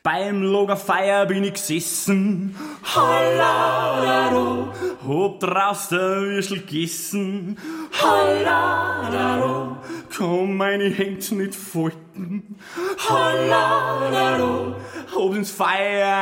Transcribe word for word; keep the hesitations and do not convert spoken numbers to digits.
Beim Lagerfeuer bin ich gesessen, Halladaro, hab draus der Würstel gegessen, Halladaro, kann meine Hände nicht falten, Halladaro, hab ins Feuer